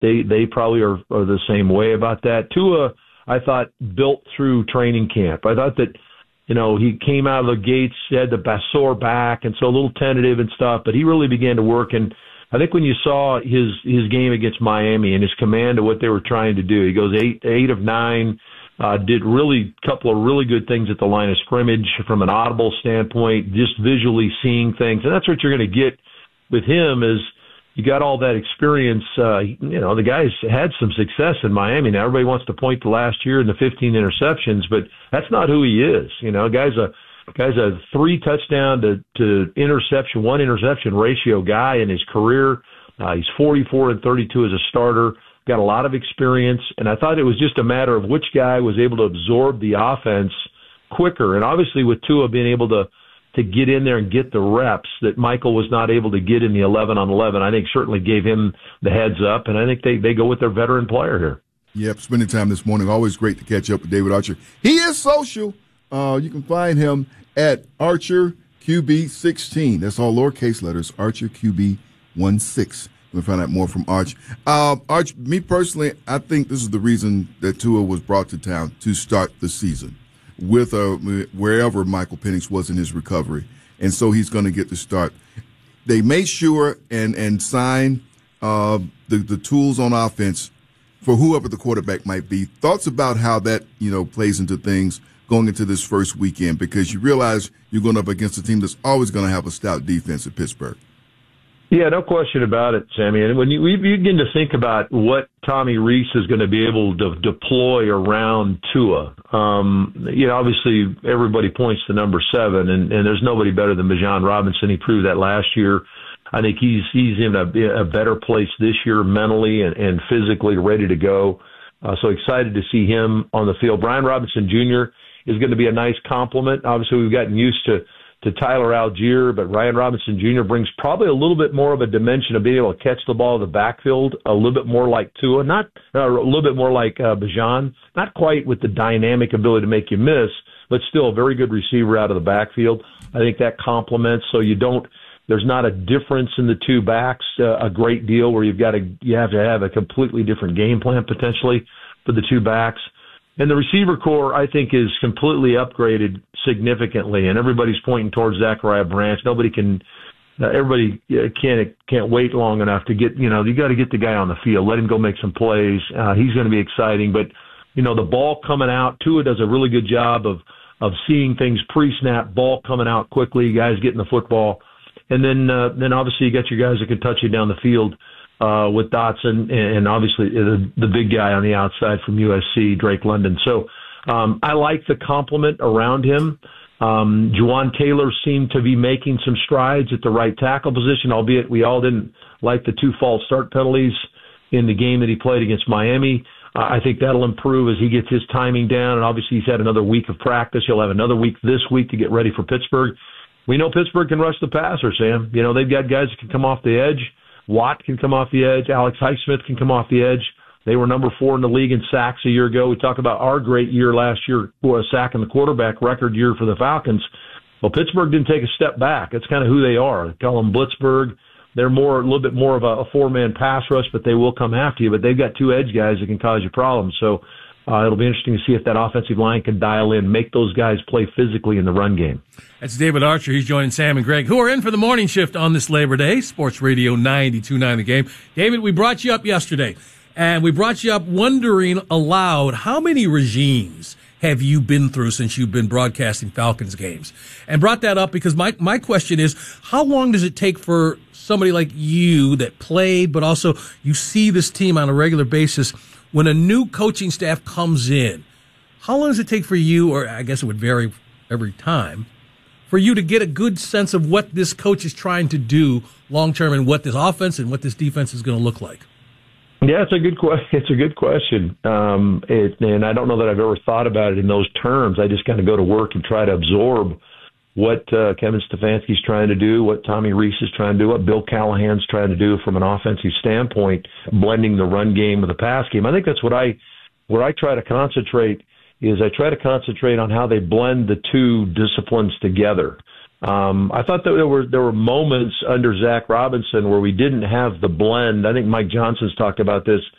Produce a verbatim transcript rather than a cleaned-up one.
they they probably are, are the same way about that. Tua, I thought, built through training camp. I thought that, you know, he came out of the gates, he had the sore back, and so a little tentative and stuff, but he really began to work. And I think when you saw his his game against Miami and his command of what they were trying to do, he goes eight eight of nine, uh, did really a couple of really good things at the line of scrimmage from an audible standpoint, just visually seeing things. And that's what you're going to get with him is you got all that experience. Uh, you know, the guy's had some success in Miami. Now everybody wants to point to last year and the fifteen interceptions, but that's not who he is. You know, guy's a guy's a three touchdown to, to interception, one interception ratio guy in his career. Uh, he's forty-four and thirty-two as a starter. Got a lot of experience, and I thought it was just a matter of which guy was able to absorb the offense quicker. And obviously, with Tua being able to to get in there and get the reps that Michael was not able to get in the eleven on eleven, I think certainly gave him the heads up, and I think they, they go with their veteran player here. Yep, spending time this morning. Always great to catch up with David Archer. He is social. Uh, you can find him at Archer Q B sixteen. That's all lowercase letters, Archer Q B sixteen. We'll find out more from Arch. Uh, Arch, me personally, I think this is the reason that Tua was brought to town to start the season with uh, wherever Michael Penix was in his recovery. And so he's going to get the start. They made sure and, and signed uh, the, the tools on offense for whoever the quarterback might be. Thoughts about how that, you know, plays into things going into this first weekend, because you realize you're going up against a team that's always going to have a stout defense at Pittsburgh. Yeah, no question about it, Sammy. And when you, you begin to think about what Tommy Rees is going to be able to deploy around Tua, um, you know, obviously everybody points to number seven, and, and there's nobody better than Bijan Robinson. He proved that last year. I think he's he's in a, a better place this year mentally and, and physically ready to go. Uh, so excited to see him on the field. Brian Robinson Junior is going to be a nice compliment. Obviously, we've gotten used to to Tyler Algier, but Ryan Robinson Junior brings probably a little bit more of a dimension of being able to catch the ball in the backfield, a little bit more like Tua, not uh, a little bit more like uh, Bijan, not quite with the dynamic ability to make you miss, but still a very good receiver out of the backfield. I think that complements, so you don't, there's not a difference in the two backs uh, a great deal where you've got to, you have to have a completely different game plan potentially for the two backs. And the receiver core, I think, is completely upgraded significantly, and everybody's pointing towards Zachariah Branch. Nobody can, uh, everybody can't can't wait long enough to get, you know, you got to get the guy on the field, let him go make some plays. Uh, he's going to be exciting, but you know, the ball coming out, Tua does a really good job of of seeing things pre-snap, ball coming out quickly, guys getting the football, and then uh, then obviously you got your guys that can touch you down the field. Uh, with Dotson and obviously the, the big guy on the outside from U S C, Drake London. So um, I like the compliment around him. Um, Juwan Taylor seemed to be making some strides at the right tackle position, albeit we all didn't like the two false start penalties in the game that he played against Miami. Uh, I think that'll improve as he gets his timing down, and obviously he's had another week of practice. He'll have another week this week to get ready for Pittsburgh. We know Pittsburgh can rush the passer, Sam. You know, they've got guys that can come off the edge. Watt can come off the edge. Alex Highsmith can come off the edge. They were number four in the league in sacks a year ago. We talk about our great year last year, a sack in the quarterback record year for the Falcons. Well, Pittsburgh didn't take a step back. That's kind of who they are. They call them Blitzburg. They're more a little bit more of a, a four-man pass rush, but they will come after you. But they've got two edge guys that can cause you problems. So uh, it'll be interesting to see if that offensive line can dial in, make those guys play physically in the run game. That's David Archer. He's joining Sam and Greg, who are in for the morning shift on this Labor Day. Sports Radio ninety-two point nine The Game. David, we brought you up yesterday, and we brought you up wondering aloud, how many regimes have you been through since you've been broadcasting Falcons games? And brought that up because my, my question is, how long does it take for somebody like you that played, but also you see this team on a regular basis, when a new coaching staff comes in, how long does it take for you, or I guess it would vary every time, for you to get a good sense of what this coach is trying to do long-term and what this offense and what this defense is going to look like? Yeah, it's a good question. It's a good question. Um, it, and I don't know that I've ever thought about it in those terms. I just kind of go to work and try to absorb what uh, Kevin Stefanski's trying to do, what Tommy Rees is trying to do, what Bill Callahan's trying to do from an offensive standpoint, blending the run game with the pass game. I think that's what I, where I try to concentrate is I try to concentrate on how they blend the two disciplines together. Um, I thought that there were there were moments under Zach Robinson where we didn't have the blend. I think Mike Johnson's talked about this